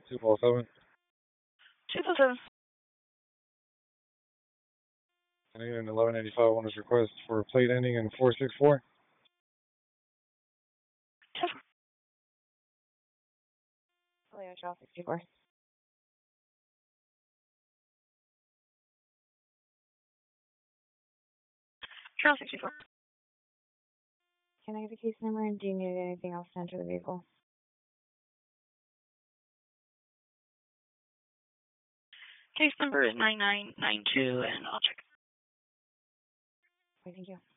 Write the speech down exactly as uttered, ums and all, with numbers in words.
two four seven. two four seven. Canadian eleven eighty-five owner's request for a plate ending in four six four. Leo Charles sixty-four. Charles sixty-four. Can I get the case number, and do you need anything else to enter the vehicle? Case number is nine nine nine two, and I'll check. Okay, thank you.